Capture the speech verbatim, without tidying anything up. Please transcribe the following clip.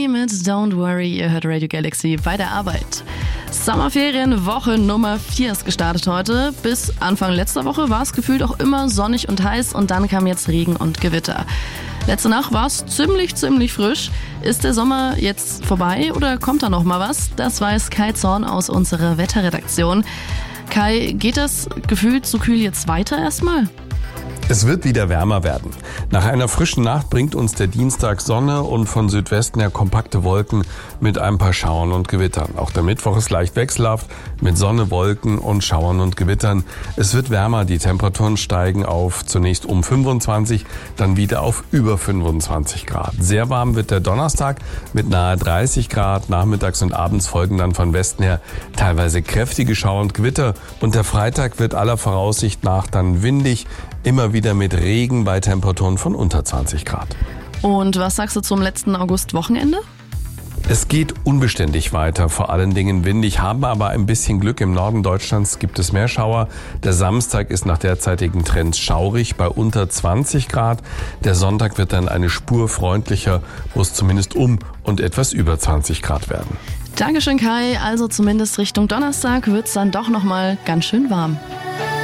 Lee mit Don't Worry, ihr hört Radio Galaxy bei der Arbeit. Sommerferien, Woche Nummer vier ist gestartet heute. Bis Anfang letzter Woche war es gefühlt auch immer sonnig und heiß und dann kam jetzt Regen und Gewitter. Letzte Nacht war es ziemlich, ziemlich frisch. Ist der Sommer jetzt vorbei oder kommt da noch mal was? Das weiß Kai Zorn aus unserer Wetterredaktion. Kai, geht das gefühlt so kühl jetzt weiter erstmal? Es wird wieder wärmer werden. Nach einer frischen Nacht bringt uns der Dienstag Sonne und von Südwesten her kompakte Wolken mit ein paar Schauern und Gewittern. Auch der Mittwoch ist leicht wechselhaft mit Sonne, Wolken und Schauern und Gewittern. Es wird wärmer, die Temperaturen steigen auf zunächst um fünfundzwanzig, dann wieder auf über fünfundzwanzig Grad. Sehr warm wird der Donnerstag mit nahe dreißig Grad. Nachmittags und abends folgen dann von Westen her teilweise kräftige Schauer und Gewitter. Und der Freitag wird aller Voraussicht nach dann windig, immer wieder mit Regen bei Temperaturen von unter zwanzig Grad. Und was sagst du zum letzten August-Wochenende? Es geht unbeständig weiter, vor allen Dingen windig, haben aber ein bisschen Glück. Im Norden Deutschlands gibt es mehr Schauer. Der Samstag ist nach derzeitigen Trends schaurig bei unter zwanzig Grad. Der Sonntag wird dann eine Spur freundlicher, wo es zumindest um und etwas über zwanzig Grad werden. Dankeschön, Kai. Also zumindest Richtung Donnerstag wird es dann doch nochmal ganz schön warm.